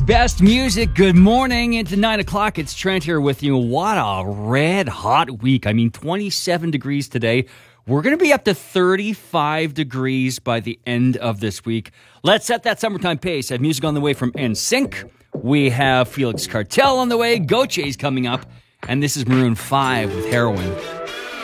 best music. Good morning. Into 9 o'clock. It's Trent here with you. What a red hot week. I mean, 27 degrees today. We're going to be up to 35 degrees by the end of this week. Let's set that summertime pace. I have music on the way from NSYNC. We have Felix Cartel on the way. Goche's coming up. And this is Maroon 5 with Heroin.